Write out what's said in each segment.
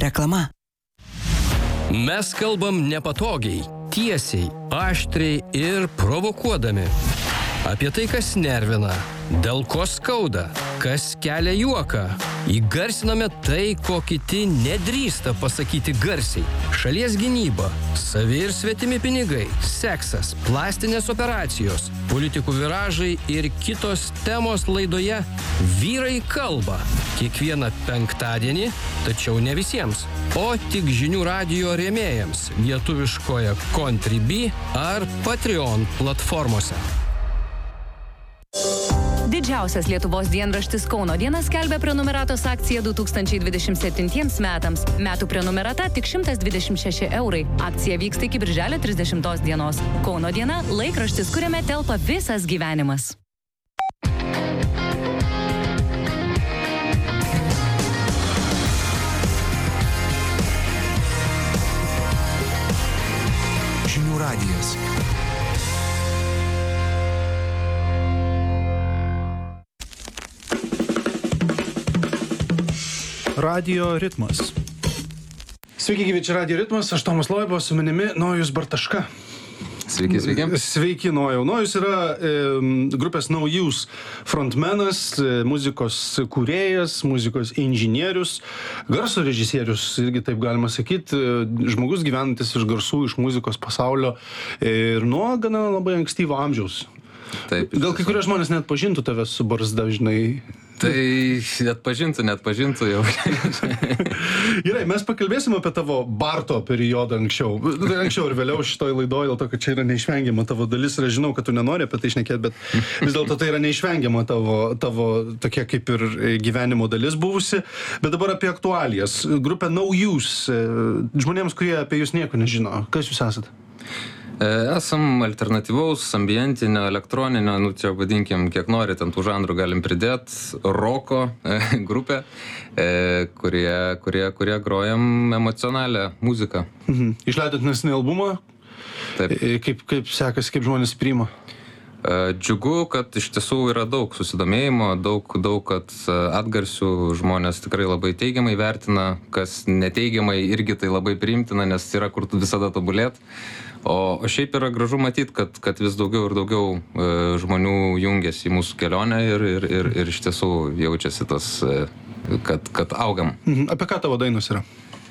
Reklama. Mes kalbam nepatogiai, tiesiai, aštriai ir provokuodami. Apie tai, kas nervina, dėl ko skauda, kas kelia juoką. Įgarsiname tai, ko kiti nedrįsta pasakyti garsiai. Šalies gynyba, savi ir svetimi pinigai, seksas, plastinės operacijos, politikų viražai ir kitos temos laidoje Vyrai kalba. Kiekvieną penktadienį, tačiau ne visiems, o tik žinių radijo rėmėjams lietuviškoje Contribui ar Patreon platformose. Didžiausias Lietuvos dienraštis Kauno diena skelbia prenumeratos akciją 2027 metams. Metų prenumerata tik 126 eurai. Akcija vyksta iki birželio 30 dienos. Kauno diena – laikraštis, kuriame telpa visas gyvenimas. Žinių radijas. Radio ritmas. Sveiki, gyvi, čia Radio ritmas, aš Tomas Loiba, su manimi Nojus Bartaška. Sveiki, sveiki. Sveiki, Nojau. Nojus yra grupės No Use frontmenas, muzikos kūrėjas, muzikos inžinierius, garso režisierius, irgi taip galima sakyti, žmogus gyvenantis iš garsų, iš muzikos pasaulio ir nuo gana labai ankstyvo amžiaus. Taip. Gal kai kurie žmonės net pažintų tave su barzda, žinai. Tai atpažintų jau. Gerai, mes pakalbėsim apie tavo Barto periodą anksčiau. Anksčiau ir vėliau šitoj laidoj, dėl to, kad čia yra neišvengiama tavo dalis ir aš žinau, kad tu nenori apie tai šnekėti, bet vis dėlto tai yra neišvengiama tavo tokia kaip ir gyvenimo dalis buvusi. Bet dabar apie aktualijas. Grupė No Use. Žmonėms, kurie apie jūs nieko nežino. Kas jūs esate? Esam alternatyvaus, ambientinio, elektroninio, čia vadinkim, kiek nori, ten tų žanrų galim pridėt, roko grupė, kurie grojam emocionalią muziką. Išleidot neseniai albumą? Taip. Kaip sekasi, kaip žmonės priima? Džiugu, kad iš tiesų yra daug susidomėjimo, daug kad atgarsių žmonės tikrai labai teigiamai vertina, kas neteigiamai irgi tai labai priimtina, nes yra kur visada tobulėt. O šiaip yra gražu matyti, kad vis daugiau ir daugiau žmonių jungiasi į mūsų kelionę ir iš tiesų jaučiasi tas, kad augam. Apie ką tavo dainos yra?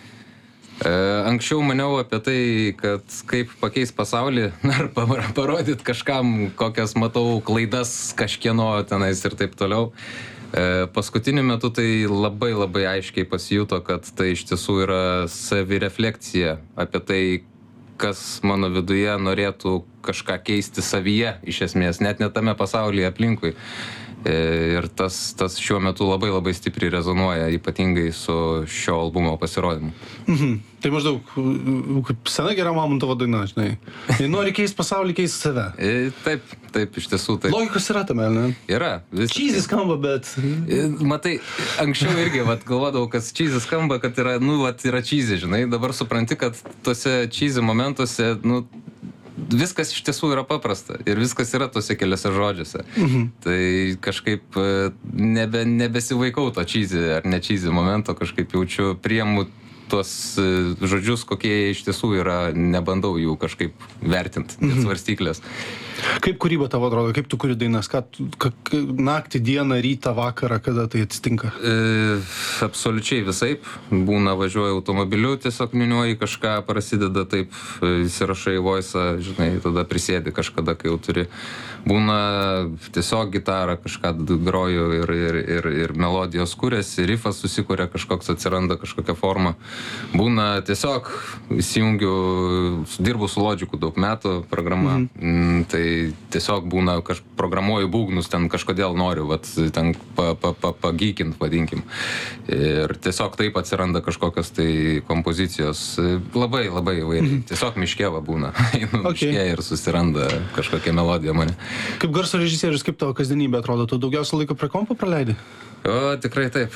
Anksčiau maniau apie tai, kad kaip pakeis pasaulį, ar parodyti kažkam, kokias matau klaidas kažkieno tenais ir taip toliau. Paskutiniu metu tai labai aiškiai pasijuto, kad tai iš tiesų yra savirefleksija apie tai, kas mano viduje norėtų kažką keisti savyje, iš esmės, net tame pasaulyje aplinkui. Ir tas šiuo metu labai stipriai rezonuoja, ypatingai su šio albumo pasirodymu. Tai maždaug, kaip sena gera Mamontovo daina, žinai. Jei nori keisti pasaulį, keisti save. Taip, iš tiesų taip. Logikos yra tame, ne? Yra. Cheesy skamba, bet... Matai, anksčiau irgi galvodavau, kad cheesy skamba, kad yra, yra cheesy, žinai. Dabar supranti, kad tuose cheesy momentuose, viskas iš tiesų yra paprasta ir viskas yra tuose keliose žodžiuose. Tai kažkaip nebesivaikau to cheesy ar ne cheesy momento, kažkaip jaučiu, priemu tuos žodžius, kokie jie iš tiesų yra, nebandau jų kažkaip vertinti, svarstyklės. Kaip kūryba tavo atrodo, kaip tu kuri dainas, naktį, dieną, rytą, vakarą, kada tai atsitinka? Absoliučiai visaip. Būna važiuoju automobiliu, tiesiog niuniuoji kažką, prasideda taip, įsirašai voice'ą, žinai, tada prisėdi kažkada, kai jau turi. Būna tiesiog gitarą kažką groju ir melodijos kūrėsi, riffas susikuria kažkoks, atsiranda kažkokia forma. Būna tiesiog įsijungiu, dirbu su Logicu daug metų programa, tai tiesiog būna, programuoju būgnus, ten kažkodėl noriu, ten pagykint, vadinkim. Ir tiesiog taip atsiranda kažkokios tai kompozicijos, labai įvairiai. Tiesiog miškėva būna, miškė ir susiranda kažkokia melodija mane. Kaip garso režisierius, kaip tavo kasdienybė atrodo? Tu daugiausia laiko prie kompo praleidi? O, tikrai taip.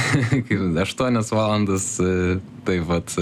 8 valandas, taip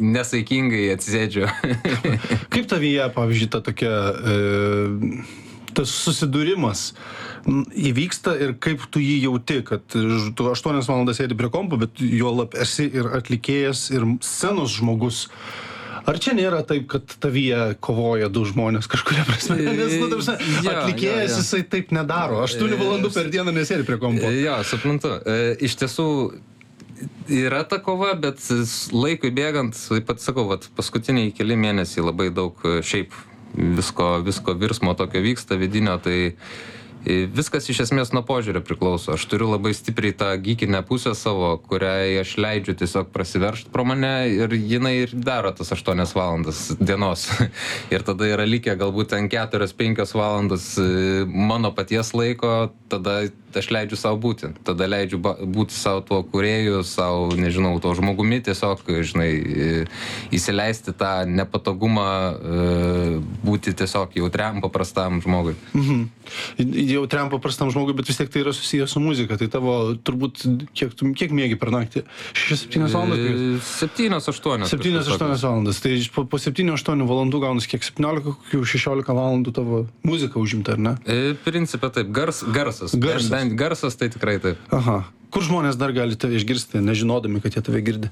nesaikingai atsisėdžiu. Kaip tavyje, pavyzdžiui, ta tokia tas susidūrimas įvyksta ir kaip tu jį jauti, kad tu 8 valandas sėdi prie kompo, bet juolab esi ir atlikėjas, ir scenos žmogus. Ar čia nėra taip, kad tavyje kovoja du žmonės kažkuria prasme? Nes, atlikėjas jisai taip nedaro. 8 valandų per dieną nesėdi prie kompo. Jo, suprantu. Iš tiesų yra ta kova, bet laikui bėgant, taip pat sakau, paskutiniai keli mėnesiai labai daug šiaip visko virsmo tokio vyksta vidinio, tai viskas iš esmės nuo požiūrio priklauso. Aš turiu labai stipriai tą gykinę pusę savo, kuriai aš leidžiu tiesiog prasiveržti pro mane ir jinai ir daro tas 8 valandas dienos. Ir tada yra likę galbūt ten 4-5 valandas mano paties laiko, tada aš leidžiu savo būti. Tada leidžiu būti savo tuo kūrėju, savo, nežinau, tuo žmogumi, tiesiog, žinai, įsileisti tą nepatogumą, būti tiesiog jautriam, paprastam žmogui. Jautriam, paprastam žmogui, bet vis tiek tai yra susijęs su muzika. Tai tavo, turbūt, kiek mėgi per naktį? 6-7 valandas? 7-8. 7-8 valandas. Tai po 7-8 valandų gaunasi kiek 17-16 valandų tavo muzika užimta, ar ne? Principė taip, garsas. Bent garsas tai tikrai taip. Aha. Kur žmonės dar gali tave išgirsti, nežinodami, kad jie tave girdi?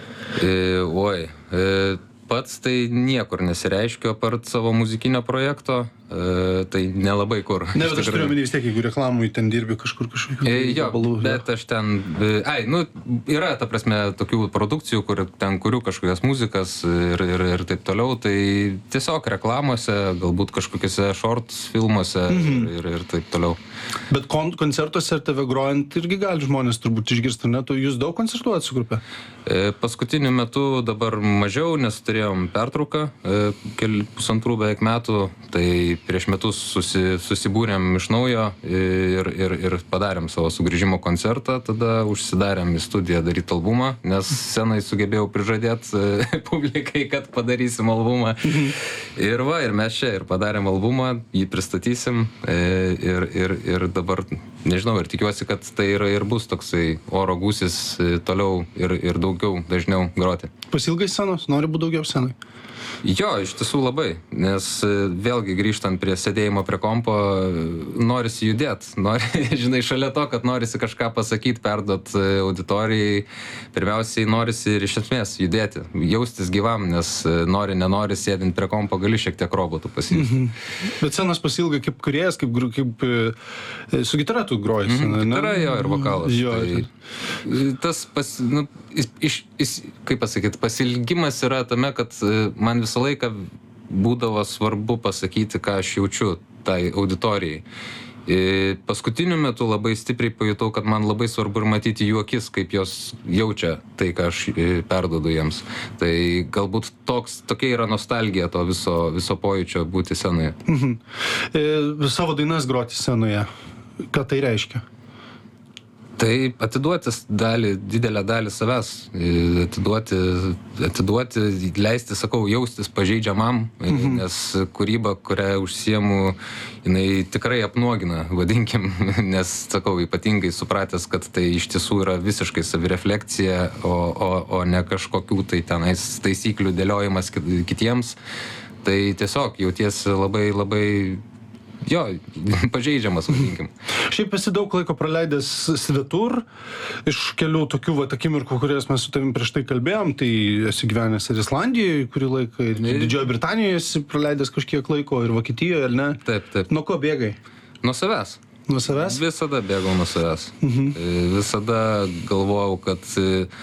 Pats tai niekur nesireiškiu apart savo muzikinio projekto, tai nelabai kur. Ne, bet aš turiu omeny vis tiek, jeigu reklamui ten dirbi kažkur kažkokių. Jo, bet aš ten, yra, ta prasme, tokių produkcijų, kur ten kuriu kažkokias muzikas ir taip toliau, tai tiesiog reklamose, galbūt kažkokiuose short filmuose ir taip toliau. Bet koncertuose ir tave grojant irgi gali žmonės turbūt išgirsti, ne? Tu jūs daug koncertuojat su grupė? Paskutiniu metu dabar mažiau, nes turėjom pertrauką, 1,5 beveik metų, tai prieš metus susibūrėm iš naujo ir padarėm savo sugrįžimo koncertą, tada užsidarėm į studiją daryti albumą, nes senai sugebėjau prižadėti publikai, kad padarysim albumą. Ir mes čia ir padarėm albumą, jį pristatysim ir dabar, nežinau, ir tikiuosi, kad tai ir bus toksai oro gūsis toliau ir daugiau, dažniau groti. Pasilgai scenos? Nori būti daugiau scenai? Jo, iš tiesų labai, nes vėlgi grįžtant prie sėdėjimo prie kompo, norisi judėti, žinai, šalia to, kad norisi kažką pasakyti, perduot auditorijai, pirmiausiai norisi ir iš esmės judėti, jaustis gyvam, nes nenori sėdint prie kompo, gali šiek tiek robotų pasijusti. Bet scenos pasilgai kaip kūrėjas, kaip su gitara tu groji. Gitara jo ir vokalas. Jo, tas, kaip pasakyti, pasilgimas yra tame, kad man visą laiką būdavo svarbu pasakyti, ką aš jaučiu tai auditorijai. Paskutiniu metu labai stipriai pajutau, kad man labai svarbu ir matyti jų akis, kaip jos jaučia tai, ką aš perduodu jiems. Tai galbūt tokia yra nostalgija to viso pojūčio būti scenoje. Savo dainas groti scenoje, ką tai reiškia? Tai atiduoti didelę dalį savęs, atiduoti, leisti, sakau, jaustis pažeidžiamam, nes kūryba, kurią užsiemu, jinai tikrai apnuogina, vadinkim, nes, sakau, ypatingai supratęs, kad tai iš tiesų yra visiškai savireflekcija, o ne kažkokių tai tenais taisyklių dėliojimas kitiems, tai tiesiog jautiesi labai, labai pažeidžiamas, vadinkim. Šiaip esi daug laiko praleidęs svetur, iš kelių tokių akimirkų, kurias mes su tavim prieš tai kalbėjom, tai esi gyvenęs ir Islandijoje kurį laiką, ir Didžiojoje Britanijoje esi praleidęs kažkiek laiko, ir Vokietijoje, ar ne? Taip. Nuo ko bėgai? Nuo savęs. Nuo savęs? Visada bėgau nuo savęs. Visada galvojau, kad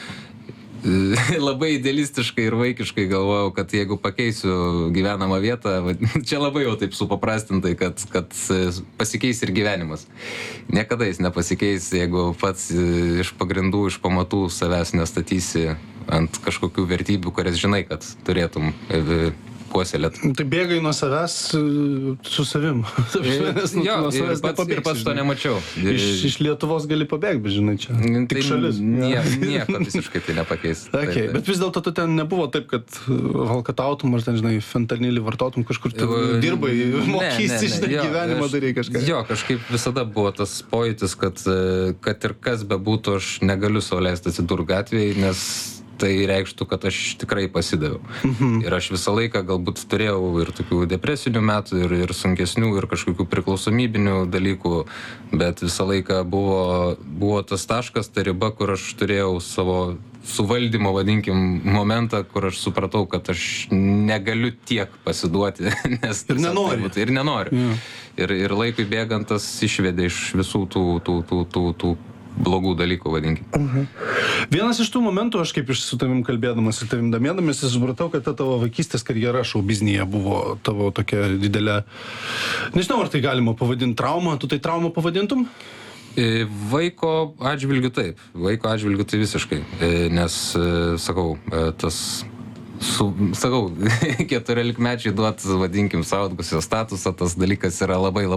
labai idealistiškai ir vaikiškai galvojau, kad jeigu pakeisiu gyvenamą vietą, čia labai jau taip supaprastintai, kad pasikeis ir gyvenimas. Niekada jis nepasikeis, jeigu pats iš pagrindų, iš pamatų savęs nestatysi ant kažkokių vertybių, kurias žinai, kad turėtum puoselėti. Tai bėgai nuo savęs su savim. Ir pats to nemačiau. Iš Lietuvos gali pabėgti, bet žinai, čia tik šalis. Nieko visiškai tai nepakeis. Bet vis dėlto tu ten nebuvo taip, kad valkatautum, ar ten, žinai, fentanilį vartotum, kažkur tu dirbai, mokysi, žinai, gyvenimą darai kažką. Jo, kažkaip visada buvo tas pojūtis, kad ir kas bebūtų, aš negaliu sau leisti atsidurti gatvėje, nes tai reikštų, kad aš tikrai pasidaviau. Ir aš visą laiką galbūt turėjau ir tokių depresinių metų, ir sunkesnių, ir kažkokių priklausomybinių dalykų, bet visą laiką buvo tas taškas, ta riba, kur aš turėjau savo suvaldymo, vadinkim, momentą, kur aš supratau, kad aš negaliu tiek pasiduoti, nes ir nenoriu. Ir nenoriu. Ir laikui bėgant tas išvedė iš visų tų blogų dalykų, vadinkim. Vienas iš tų momentų, aš kaip su tavim kalbėdamas ir tavim domėdamas, supratau, kad ta tavo vaikystės karjera šou biznyje buvo tavo tokia didelė, nežinau, ar tai galima pavadinti trauma, tu tai traumą pavadintum? Vaiko atžvilgiu taip, tai visiškai, nes, sakau, 14-mečiai duot, vadinkim, suaugusio statusą, tas dalykas yra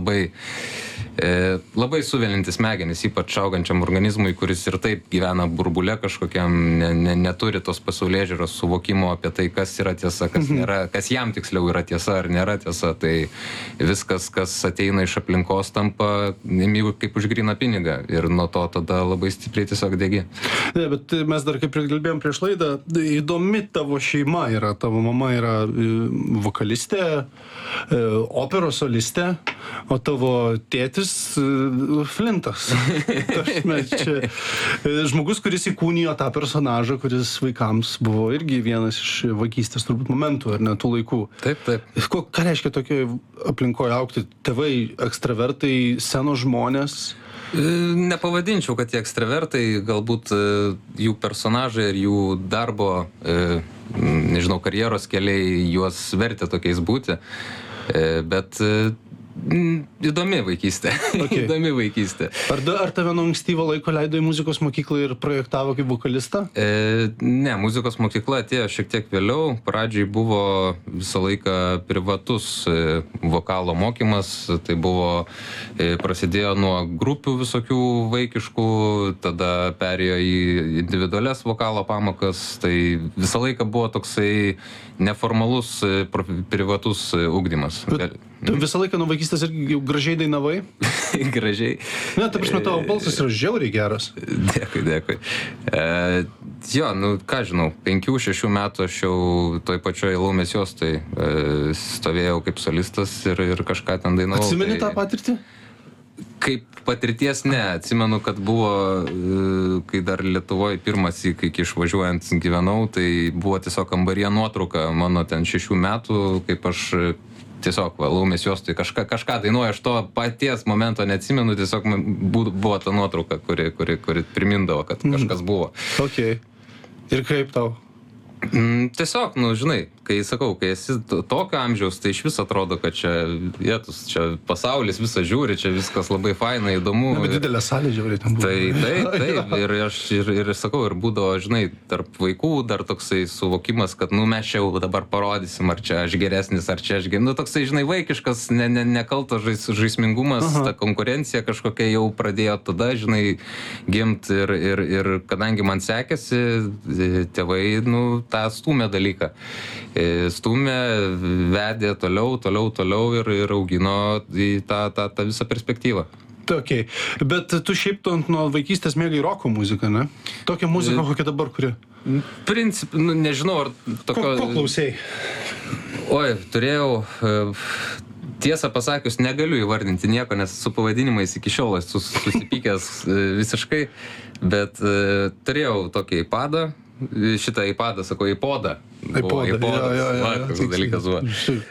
labai suvelintis smegenis, ypač augančiam organizmui, kuris ir taip gyvena burbule kažkokiam, neturi tos pasaulėžiūros suvokimo apie tai, kas yra tiesa, kas nėra, kas jam tiksliau yra tiesa ar nėra tiesa, tai viskas, kas ateina iš aplinkos, tampa kaip už gryną pinigą ir nuo to tada labai stipriai tiesiog degi. Ne, bet mes dar kaip ir kalbėjom prieš laidą, įdomi tavo šeima yra, tavo mama yra vokalistė, operos solistė, o tavo tėtis Flintas. Čia žmogus, kuris įkūnijo tą personažą, kuris vaikams buvo irgi vienas iš vaikystės turbūt momentų, ar ne, tų laikų. Taip. Ką reiškia tokioje aplinkoje augti? Tėvai, ekstravertai, scenos žmonės? Nepavadinčiau, kad tie ekstravertai, galbūt jų personažai ir jų darbo, nežinau, karjeros keliai juos vertė tokiais būti, bet įdomi vaikystė. Okay. Įdomi vaikystė. Ar tave nuo ankstyvo laiko leido į muzikos mokyklą ir projektavo kaip vokalistą? Ne, muzikos mokykla atėjo šiek tiek vėliau. Pradžiai buvo visą laiką privatus vokalo mokymas. Tai buvo, prasidėjo nuo grupių visokių vaikiškų, tada perėjo į individualias vokalo pamokas. Tai visą laiką buvo toksai neformalus privatus ugdymas. Tu visą laiką nuo vaikystės irgi gražiai dainavai? Gražiai. Ne, ta prasme, tavo balsas yra žiauriai geras. Dėkui. Jo, ką žinau, 5-6 metų aš jau toj pačioj Laumės juostoj stovėjau kaip solistas ir kažką ten dainavau. Atsimeni tą patirtį? Kaip patirties ne, atsimenu, kad buvo, kai dar Lietuvoje pirmas, kai išvažiuojant gyvenau, tai buvo tiesiog kambaryje nuotrauka mano ten 6 metų, kaip aš tiesiog Laumės juostoj kažką dainuoju, aš to paties momento neatsimenu, tiesiog buvo ta nuotrauka, kuri primindavo, kad kažkas buvo. Okay. Ir kaip tau? Tiesiog, žinai, kai esi tokio amžiaus, tai iš vis atrodo, kad čia pasaulis visą žiūri, čia viskas labai faina, įdomu. Bet didelė salė žiūri ten buvo. Taip, ir aš ir būdavo, žinai, tarp vaikų dar toksai suvokimas, kad mes čia jau dabar parodysim, ar čia aš geresnis, ar čia aš geresnis. Toksai, žinai, vaikiškas, nekaltas žaismingumas, ta konkurencija kažkokia jau pradėjo tada, žinai, gimti ir kadangi man sekėsi, tėvai, tą stūmė dalyką. Stūmė, vedė toliau ir augino į tą visą perspektyvą. Okay. Bet tu šiaip nuo vaikystės mėgai roko muziką, ne? Tokią muziką, kokią dabar kuri? Princip, nežinau, ar tokio... Ko klausėjai? Oi, turėjau... Tiesą pasakius, negaliu įvardinti nieko, nes su pavadinimais iki šiol esu susipykęs visiškai, bet turėjau tokį iPadą, šitą iPadą, sakau, iPodą. Toks dalykas buvo.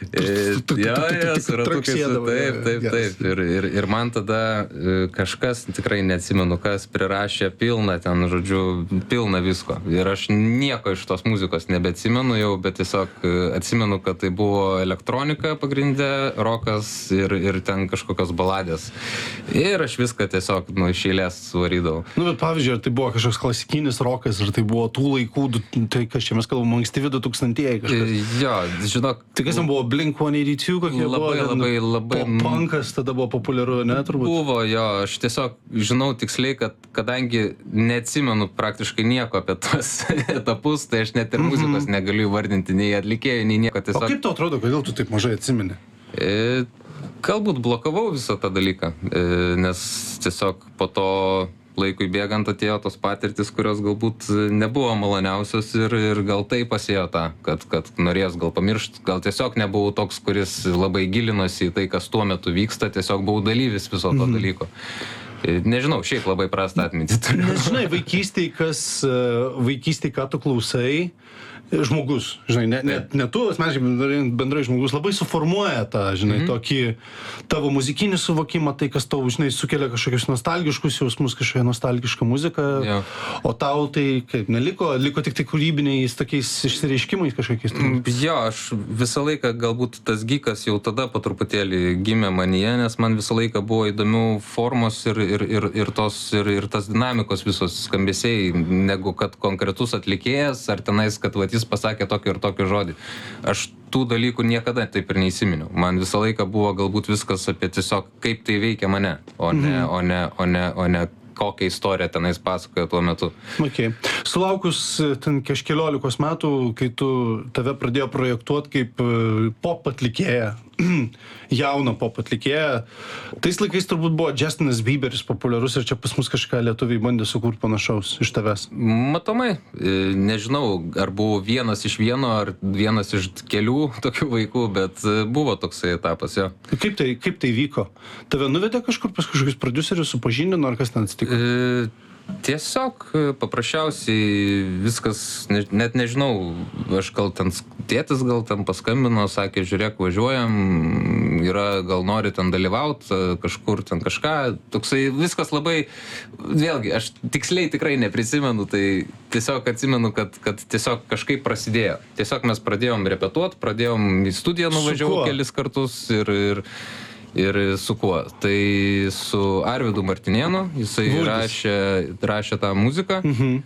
Taip. Ir man tada kažkas, tikrai neatsimenu, kas prirašė pilną ten, pilną visko. Ir aš nieko iš tos muzikos nebeatsimenu jau, bet tiesiog atsimenu, kad tai buvo elektronika pagrindė, rokas ir ten kažkokios baladės. Ir aš viską tiesiog iš eilės varydavau. Bet pavyzdžiui, ar tai buvo kažkoks klasikinis rokas, ar tai buvo tų laikų, tai kas čia mes kalbam, ankstyvi 2000-ieji kažkas. Jo, žinok. Tai kas ten buvo, Blink-182 kokie labai... Punkas tada buvo populiaru, ne, turbūt? Buvo, jo, aš tiesiog žinau tiksliai, kad kadangi neatsimenu praktiškai nieko apie tas etapus, tai aš net ir muzikos negaliu įvardinti, nei atlikėjų, nei nieko tiesiog. O kaip tau atrodo, kodėl tu taip mažai atsimeni? Galbūt blokavau visą tą dalyką, nes tiesiog po to laikui bėgant atėjo tos patirtis, kurios galbūt nebuvo maloniausios ir gal tai pasėjo tą, kad norėjęs gal pamiršti, gal tiesiog nebuvau toks, kuris labai gilinosi į tai, kas tuo metu vyksta, tiesiog buvau dalyvis viso to dalyko. Nežinau, šiaip labai prastą atmintį turiu. Nežinai, vaikystėj, ką tu klausai, žmogus, žinai, ne tu, asmeniškai bendrai žmogus labai suformuoja tą, žinai, tokį tavo muzikinį suvokimą, tai kas tau, žinai, sukelia kažkokius nostalgiškus jausmus, kažkokia nostalgiška muzika, o tau tai kaip liko tik tai kūrybiniais tokiais išsireiškimais kažkokiais. Jo, aš visą laiką galbūt tas gykas jau tada po truputėlį gimė manyje, nes man visą laiką buvo įdomių formos ir tas dinamikos visos skambesiai, negu kad konkretus atlikėjas, ar tenais, kad vat, jis pasakė tokį ir tokį žodį. Aš tų dalykų niekada taip ir neįsiminiau. Man visą laiką buvo galbūt viskas apie tiesiog kaip tai veikia mane, o ne kokią istoriją tenais pasakoja tuo metu. Okay. Sulaukus ten kažkeliolikos metų, kai tave pradėjo projektuoti kaip pop atlikėją, jauną pop atlikėją, tais laikais turbūt buvo Justinas Bieberis populiarus ir čia pas mus kažką lietuviai bandė sukurti panašaus iš tavęs. Matomai, nežinau, ar buvo vienas iš vieno, ar vienas iš kelių tokių vaikų, bet buvo toksai etapas, jo. Kaip tai vyko? Tave nuvedė kažkur pas kažkokius prodiuserius, supažindino, ar kas ten atsitiko? Tiesiog paprasčiausiai viskas, net nežinau, aš gal tėtis paskambino, sakė, žiūrėk, važiuojam, gal nori ten dalyvaut, kažkur ten kažką, toksai viskas labai, vėlgi, aš tiksliai tikrai neprisimenu, tai tiesiog atsimenu, kad tiesiog kažkaip prasidėjo. Tiesiog mes pradėjom repetuot, pradėjom į studiją nuvažiavau kelis kartus ir su kuo? Tai su Arvydu Martinėnu, jisai rašė tą muziką,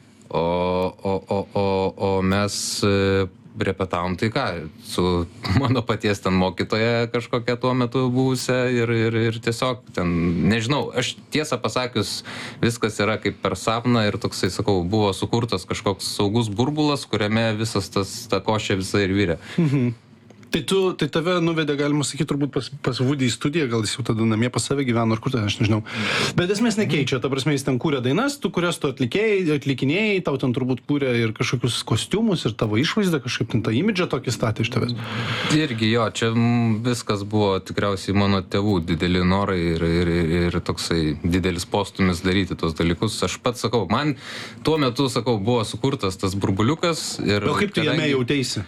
o mes repetavom tai ką, su mano paties ten mokytoja kažkokia tuo metu buvusia ir tiesiog ten, nežinau, aš tiesą pasakius, viskas yra kaip per sapną ir toksai, sakau, buvo sukurtas kažkoks saugus burbulas, kuriame visas ta košė visai ir virė. Tai tave nuvedė, galima sakyti, turbūt pas Woody į studiją, gal jis jau tada namie pas save gyveno, ar kur tai, aš nežinau. Bet esmės nekeičia, ta prasme, jis ten kūrė dainas, kurias tu atlikinėjai, tau ten turbūt kūrė ir kažkokius kostiumus, ir tavo išvaizdą, kažkaip ten tą imidžą tokį statė iš tavęs. Irgi jo, čia viskas buvo tikriausiai mano tėvų dideli norai ir toksai didelis postumis daryti tos dalykus. Aš pats sakau, man tuo metu, sakau, buvo sukurtas tas burbuliukas. O kaip tu jame jauteisi?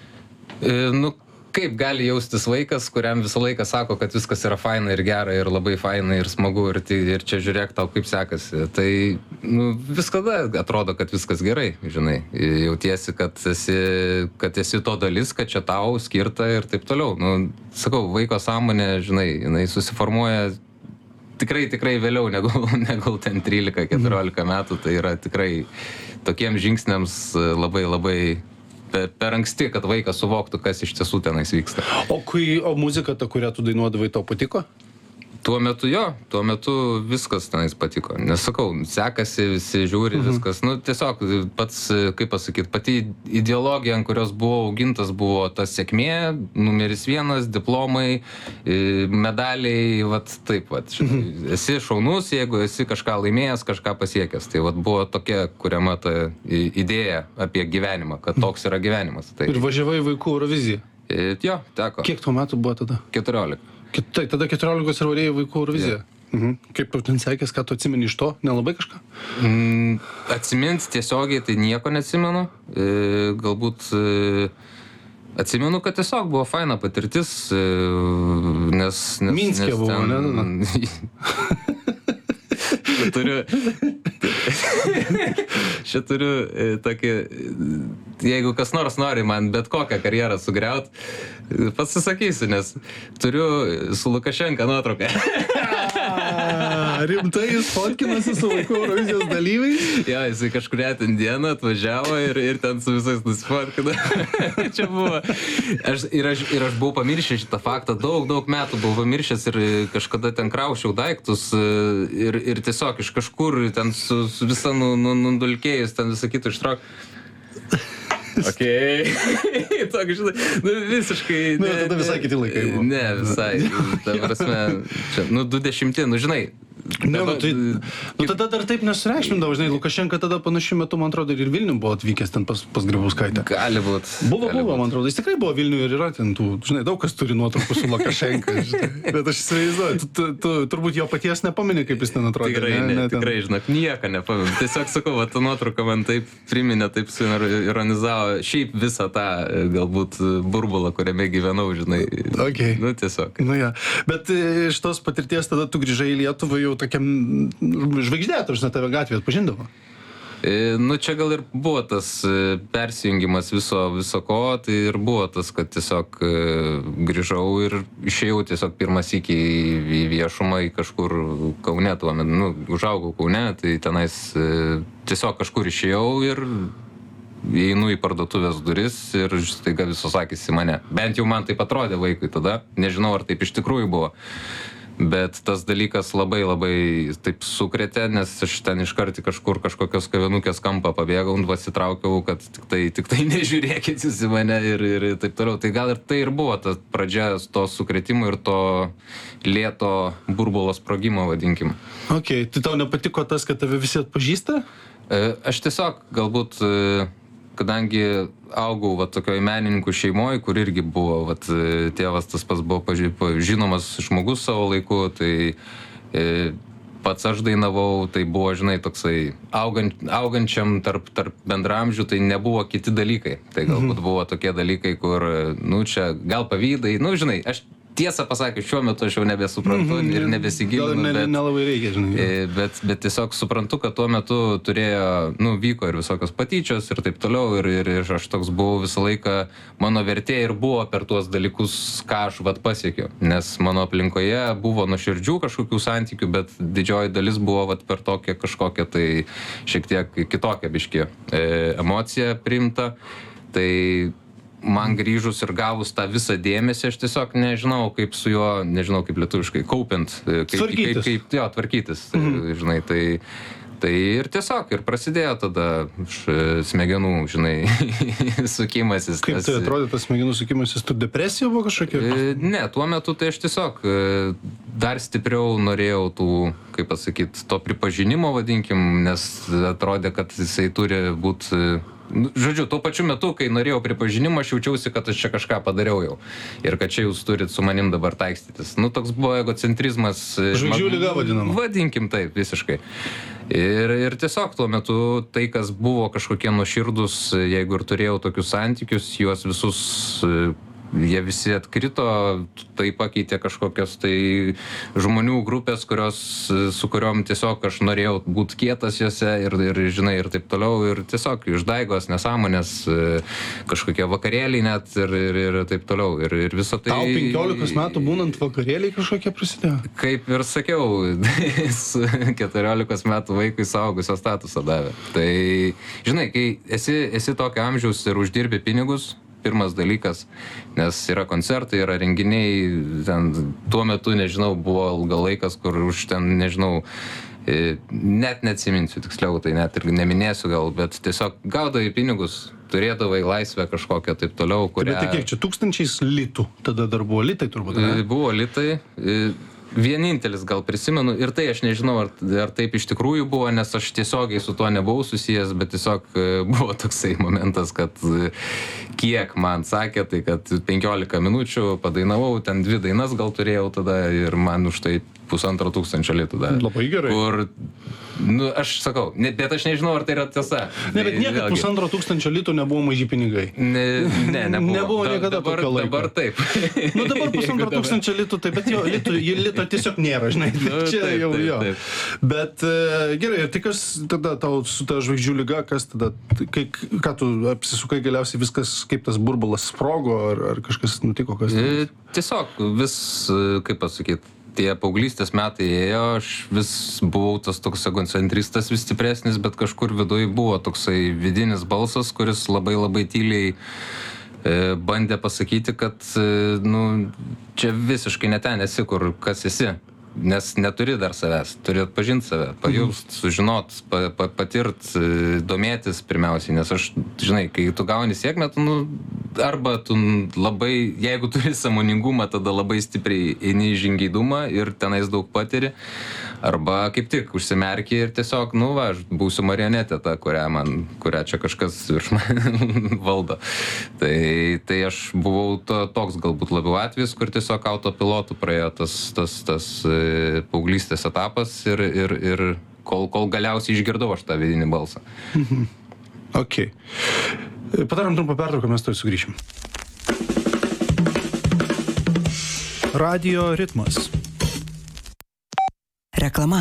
Kaip gali jaustis vaikas, kuriam visą laiką sako, kad viskas yra faina ir gera ir labai faina ir smagu ir čia žiūrėk tau kaip sekasi. Tai viskada atrodo, kad viskas gerai, žinai. Jautiesi, kad esi to dalis, kad čia tau skirta ir taip toliau. Sakau, vaiko sąmonė, žinai, jinai susiformuoja tikrai vėliau negu ten 13-14 metų. Tai yra tikrai tokiems žingsniams labai per anksti, kad vaikas suvoktų, kas iš tiesų tenais vyksta. O muzika, ta, kurią tu dainuodavai, tau patiko? Tuo metu viskas tenais patiko. Nesakau, sekasi, visi žiūri, viskas. Tiesiog pats, kaip pasakyti, pati ideologija, ant kurios buvo augintas, buvo ta sėkmė, numeris 1, diplomai, medaliai, taip. Esi šaunus, jeigu esi kažką laimėjęs, kažką pasiekęs. Tai buvo tokia kuriama ta idėja apie gyvenimą, kad toks yra gyvenimas. Tai... Ir važiavai vaikų Euroviziją? Jo, teko. Kiek tuo metu buvo tada? 14. Tada 14 ir varėjai vaikų Euroviziją. Kaip tau ten sekės, ką tu atsimeni iš to? Nelabai kažką? Atsiminti tiesiogiai tai nieko neatsimenu. Galbūt atsimenu, kad tiesiog buvo faina patirtis, nes Minske buvo, ne? Turiu tokį, jeigu kas nors nori man bet kokią karjerą sugriaut, pasisakysiu, nes turiu su Lukašenka nuotrauką. Rimtai jis fotkinasi su vaikų Eurovizijos dalyviais? Jo, jisai kažkurią ten dieną atvažiavo ir ten su visais nusifotkino. Čia buvo. Ir aš buvau pamiršęs šitą faktą, daug metų buvau pamiršęs ir kažkada ten kraušiau daiktus ir tiesiog iš kažkur ten su visą nudulkėjus, ten visą kitą ištrauk. Okei. Tokia, žinai, visiškai... Tada visai kiti laikai buvo. Ne, visai. Ta prasme, čia, 20, žinai, Ne, tada dar taip nesureikšmindavo, žinai, Lukašenka tada panašiu metu, man atrodo, ir Vilnių buvo atvykęs ten pas Grybauskaitę. Gali būt. Buvo, man atrodo, jis tikrai buvo Vilnių ir yra ten tų, žinai, daug kas turi nuotraukų su Lukašenka, žinai, bet aš įsivaizduoju, tu turbūt jo paties nepameni, kaip jis ten atrodė. Tikrai, žinok, nieko nepameni. Tiesiog sakau, ta nuotrauka man taip priminė, taip suironizavo šiaip visą tą, galbūt, burbulą, kuriame gyvenau, žinai. Okay. Nu, tiesiog. Nu, ja. Bet iš tos patirties tada tu grįžai į Lietuvą jau tokiam žvaigždė, tarsi tave gatvėje atpažindavo. Nu, čia gal ir buvo tas persijungimas viso ko, tai ir buvo tas, kad tiesiog grįžau ir išėjau tiesiog pirmas iki į viešumą, į kažkur Kaune, nu, užaugau Kaune, tai tenais tiesiog kažkur išėjau ir įeinu į parduotuvės duris ir staiga visos akys į mane. Bent jau man taip atrodė vaikui tada, nežinau, ar taip iš tikrųjų buvo. Bet tas dalykas labai taip sukrėtė, nes aš ten iškart kažkokios kavinukės kampą pabėgau, pasitraukiau, kad tik tai nežiūrėkit jūs į mane ir taip toliau. Tai gal ir tai ir buvo ta pradžia to sukrėtimo ir to lėto burbulo sprogimo, vadinkim. Ok, tai tau nepatiko tas, kad tave visi atpažįsta? Aš tiesiog galbūt, kadangi augau tokioj menininkų šeimoje, kur irgi buvo, tėvas tas pats buvo žinomas žmogus savo laiku, tai pats aš dainavau, tai buvo, žinai, toksai augančiam tarp bendramžių, tai nebuvo kiti dalykai. Tai galbūt buvo tokie dalykai, kur, nu, čia gal pavydai, nu, žinai, aš tiesą pasakius, šiuo metu aš jau nebesuprantu ir nebesigilinu. Gal nelabai reikia, žinai. Bet tiesiog suprantu, kad tuo metu turėjo, nu, vyko ir visokios patyčios ir taip toliau ir aš toks buvau visą laiką, mano vertė ir buvo per tuos dalykus, ką aš pasiekiau. Nes mano aplinkoje buvo nuoširdžių kažkokių santykių, bet didžioji dalis buvo per tokią kažkokią tai šiek tiek kitokią biškį emociją priimta. Tai man grįžus ir gavus tą visą dėmesį, aš tiesiog nežinau, kaip su juo, nežinau, kaip lietuviškai, kaupiant, tvarkytis, žinai, tai ir tiesiog, ir prasidėjo tada smegenų, žinai, sukimasis. Kaip tai atrodė tas smegenų sukimasis, tu depresija buvo kažkokia? Ne, tuo metu tai aš tiesiog dar stipriau norėjau tų, kaip pasakyti, to pripažinimo, vadinkim, nes atrodė, kad jisai turi būti. Žodžiu, tuo pačiu metu, kai norėjau pripažinimo, aš jaučiausi, kad aš čia kažką padariau jau. Ir kad čia jūs turit su manim dabar taikstytis. Nu, toks buvo egocentrizmas. Žvaigždžių liga vadinama. Vadinkim taip, visiškai. Ir tiesiog tuo metu tai, kas buvo kažkokie nuoširdus, jeigu ir turėjau tokius santykius, juos visus, jie visi atkrito, tai pakeitė kažkokios tai žmonių grupės, su kuriuom tiesiog aš norėjau būti kietas jose ir žinai, ir taip toliau, ir tiesiog išdaigos, nesąmonės, kažkokie vakarėliai net ir taip toliau, ir visą tai. Tau 15 metų būnant vakarėliai kažkokie prasidėjo? Kaip ir sakiau, su 14 metų vaikui suaugusio statusą davė. Tai, žinai, kai esi tokio amžiaus ir uždirbi pinigus, pirmas dalykas, nes yra koncertai, yra renginiai, ten tuo metu, nežinau, buvo ilgas laikas, kur už ten, nežinau, net neatsiminsiu tiksliau, tai net ir neminėsiu gal, bet tiesiog gaudavai pinigus, turėdavai laisvę kažkokią taip toliau, kurią. Bet tai kiek čia, 1000 litų, tada dar buvo litai turbūt, ne? Buvo litai. Vienintelis gal prisimenu, ir tai aš nežinau, ar taip iš tikrųjų buvo, nes aš tiesiogiai su tuo nebuvau susijęs, bet tiesiog buvo toksai momentas, kad kiek man sakė, tai kad 15 minučių padainavau, ten 2 dainas gal turėjau tada ir man už tai 1500 litų davė. Labai gerai. Kur, nu, aš sakau, bet aš nežinau, ar tai yra tiesa. Ne, bet niekad 1500 litų nebuvo maži pinigai. Ne, nebuvo. Nebuvo niekada tokio laiko. Dabar taip. Nu, dabar 1500 litų, tai bet jo, lito tiesiog nėra, žinai. Čia taip, jau taip, jo. taip. Bet gerai, ir tai kas tada tau su ta žvaigždžių liga, kas tada, ką tu apsisukai galiausiai viskas, kaip tas burbulas sprogo, ar kažkas nutiko, kas? Tiesiog vis, kaip pasakyti, tie paauglystės metai ėjo, aš vis buvau tas toks egocentristas vis stipresnis, bet kažkur viduje buvo toksai vidinis balsas, kuris labai tyliai bandė pasakyti, kad, nu, čia visiškai ne ten esi, kur kas esi. Nes neturi dar savęs, turi atpažinti save, pajaust, sužinot, patirt, domėtis pirmiausiai, nes aš, žinai, kai tu gauni sėkmę, tu, nu, arba tu labai, jeigu turi sąmoningumą, tada labai stipriai eini į žingeidumą ir tenais daug patiri, arba kaip tik užsimerki ir tiesiog, aš būsiu marionetė ta, kurią čia kažkas virš man valdo. Tai aš buvau toks galbūt labiau atvejis, kur tiesiog autopilotų praėjo tas paauglystės etapas ir kol galiausiai išgirdau aš tą vidinį balsą. Ok. Padarom trumpą pertrauką, mes tuoj sugrįšim. Radio ritmas. Reklama.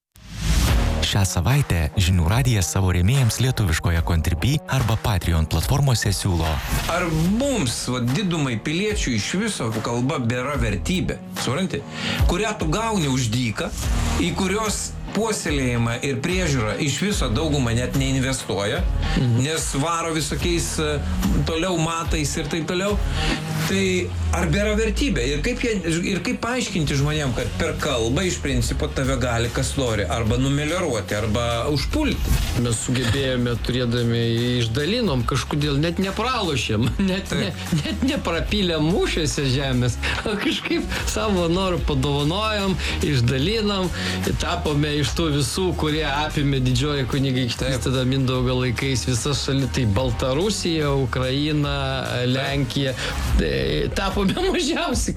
Šią savaitę Žinių radijas savo rėmėjams lietuviškoje Contribui arba Patreon platformose siūlo. Ar mums, didumai piliečių, iš viso kalba bėra vertybė, supranti, kurią tu gauni už dyką, į kurios puoselėjimą ir priežiūrą iš viso daugumą net neinvestuoja, nes varo visokiais toliau matais ir taip toliau. Tai ar bėra vertybė? Ir kaip paaiškinti žmonėm, kad per kalbą iš principo tave gali kas nori arba numelioruoti, arba užpulti? Mes sugebėjome, turėdami išdalinom, kažkodėl net nepralošėm, net neprapylėm mūšiuose žemės, kažkaip savo norų padovanojom, išdalinom, tapome iš tų visų, kurie apėmė didžioji kunigaikštystė, tada Mindaugo laikais visas šalis, tai Baltarusija, Ukraina, Lenkija, tapome mažiausiai.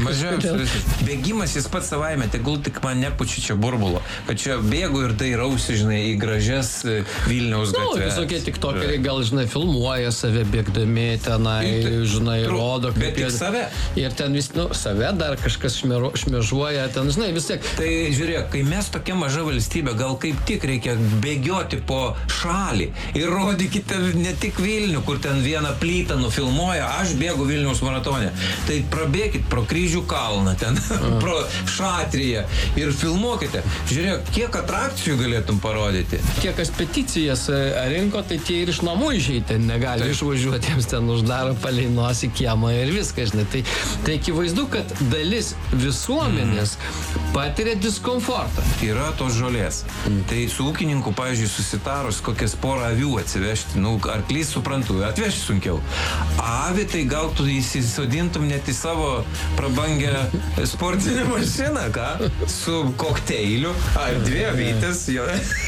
Bėgimas jis pats savaime, tegul tik man nepučia čia burbulo, kad čia bėgu ir dairausi, žinai, į gražias Vilniaus gatves. Visokie tiktokeriai gal, žinai, filmuoja save bėgdami tenai, žinai, rodo. Bet tik save. Ir ten vis, save dar kažkas šmėžuoja, ten, žinai, vis tiek. Tai žiūrėk, kai mes tokia maža valstybė, gal kaip tik reikia bėgioti po šalį ir rodykite ne tik Vilnių, kur ten vieną plytą nufilmuoja, aš bėgu Vilniaus maratone. Tai prabėkit pro Kryžių kalną ten, pro Šatriją ir filmuokite. Žiūrėk, kiek atrakcijų galėtum parodyti. Tie, kas peticijas rinko, tai tie ir iš namų išeiti negali išvažiuoti, jiems ten uždaro palei nosį kiemą ir viską, žinai. Tai akivaizdu, kad dalis visuomenės patiria diskomfortą. Yra tos žolės. Tai su ūkininku, pavyzdžiui, susitarus kokias porą avių atsivežti, arklys suprantu, atvežti sunkiau. Avį tai gal tu įsisodintum net į savo prabangę sportinę mašiną, ką? Su kokteiliu, ar dvi avytės, jo.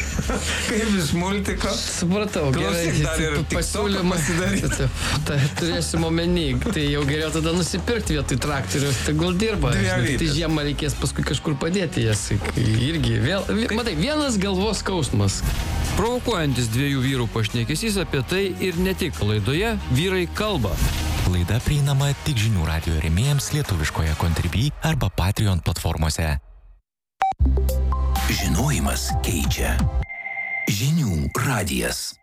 Kaip iš multiko. Supratau, gerai. Dar ir pasiūlymą pasidaryti. Turėsim omeny, tai jau geriau tada nusipirkti vietoj traktorius, tegul dirba. Tai žiemą reikės paskui kažkur padėti jas. Irgi vėl, matai, vienas galvos skausmas. Provokuojantis dviejų vyrų pašnekesys apie tai ir ne tik laidoje Vyrai kalba. Laida prieinama tik Žinių radijo rėmėjams lietuviškoje Contribui arba Patreon platformose. Žinojimas keičia. Žinių radijas.